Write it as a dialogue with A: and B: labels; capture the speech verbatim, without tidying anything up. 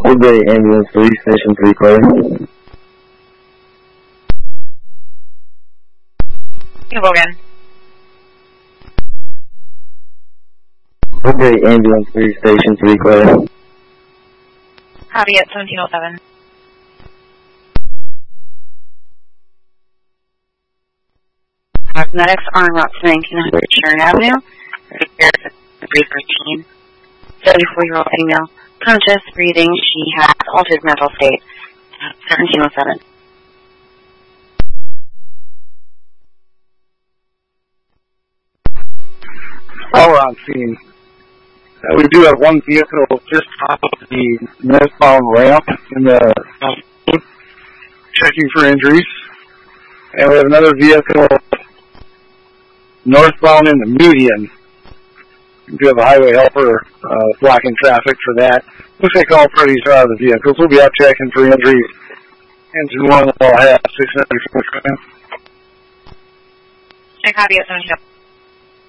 A: Woodbury Ambulance three, Station three, clear.
B: You go again.
A: Woodbury Ambulance three, Station three, clear.
B: Copy at seventeen oh seven. Medics on route to nineteen hundred Sharon Avenue. There's a three thirteen. seventy-four-year-old female. Conscious, breathing. She has altered mental state. seventeen oh seven.
C: While we're on scene, uh, we do have one vehicle just off of the northbound ramp in the uh, checking for injuries. And we have another vehicle northbound in the median. We do have a highway helper uh, blocking traffic for that. Looks like all parties are out of the vehicles. We'll be out checking for injuries. Engine one will have six ninety-four.
B: I copy at seventeen oh seven.